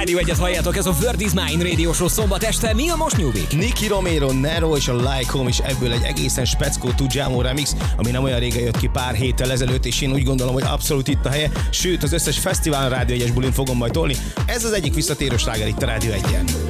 Rádió 1-et halljátok, ez a Word is Mine Radio Show szombat este. Mi a most nyúvik? Nicky Romero, Nero és a Like Home, és ebből egy egészen speckó Tujamo remix, ami nem olyan régen jött ki, pár héttel ezelőtt, és én úgy gondolom, hogy abszolút itt a helye, sőt az összes fesztiválon Rádió 1-es bulin fogom majd tolni. Ez az egyik visszatérő sláger itt a Rádió 1-en.